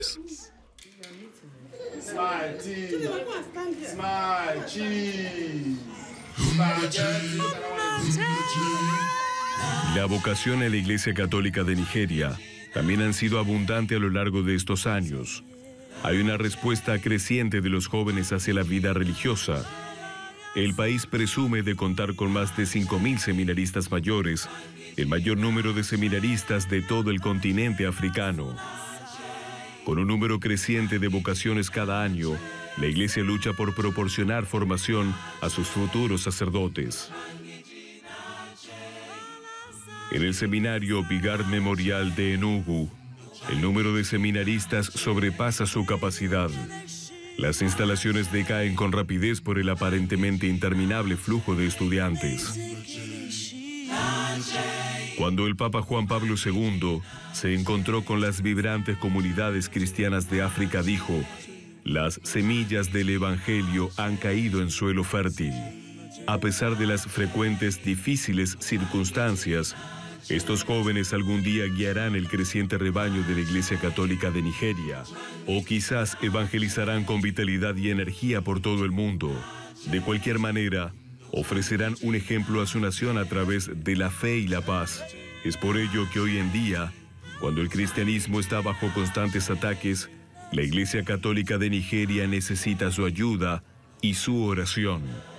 Smile cheese. Smile cheese. Smile La vocación a la Iglesia Católica de Nigeria también han sido abundante a lo largo de estos años. Hay una respuesta creciente de los jóvenes hacia la vida religiosa. El país presume de contar con más de 5.000 seminaristas mayores, el mayor número de seminaristas de todo el continente africano. Con un número creciente de vocaciones cada año, la Iglesia lucha por proporcionar formación a sus futuros sacerdotes. En el seminario Bigard Memorial de Enugu, el número de seminaristas sobrepasa su capacidad. Las instalaciones decaen con rapidez por el aparentemente interminable flujo de estudiantes. Cuando el Papa Juan Pablo II se encontró con las vibrantes comunidades cristianas de África, dijo: "Las semillas del Evangelio han caído en suelo fértil. A pesar de las frecuentes difíciles circunstancias, estos jóvenes algún día guiarán el creciente rebaño de la Iglesia Católica de Nigeria, o quizás evangelizarán con vitalidad y energía por todo el mundo. De cualquier manera, ofrecerán un ejemplo a su nación a través de la fe y la paz. Es por ello que hoy en día, cuando el cristianismo está bajo constantes ataques, la Iglesia Católica de Nigeria necesita su ayuda y su oración".